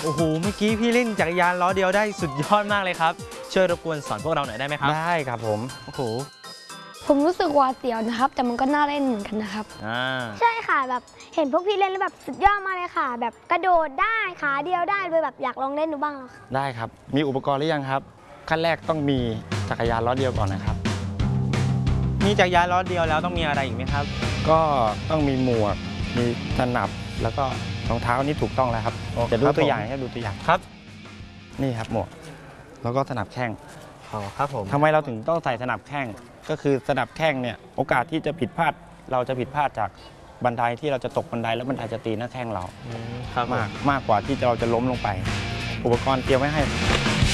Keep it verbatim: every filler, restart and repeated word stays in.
โอ้โหเมื่อกี้พี่เล่นจักรยานล้อเดียวได้สุดยอดมากเลยครับช่วยรบกวนสอนพวกเราหน่อยได้ไหมครับได้ครับผมโอ้โหผมรู้สึกหวาดเสียวนะครับแต่มันก็น่าเล่นเหมือนกันนะครับอ่าใช่ค่ะแบบเห็นพวกพี่เล่นแล้วแบบสุดยอดมากเลยค่ะแบบกระโดดได้ขาเดียวได้เลยแบบอยากลองเล่นดูบ้างแล้วค่ะได้ครับมีอุปกรณ์หรือยังครับขั้นแรกต้องมีจักรยานล้อเดียวก่อนนะครับมีจักรยานล้อเดียวแล้วต้องมีอะไรอีกไหมครับก็ต้องมีหมวกมีสนับแล้วก็รองเท้านี่ถูกต้องแล้วครับจะดูตัวอย่างให้ดูตัวอย่างครับนี่ครับหมวกแล้วก็สนับแข้งอ๋อครับผมทำไมเราถึงต้องใส่สนับแข้งก็คือสนับแข้งเนี่ยโอกาสที่จะผิดพลาดเราจะผิดพลาดจากบันไดที่เราจะตกบันไดแล้วบันไดจะตีหน้าแข้งเราครับมากมากกว่าที่เราจะล้มลงไปอุปกรณ์เตรียมไว้ให้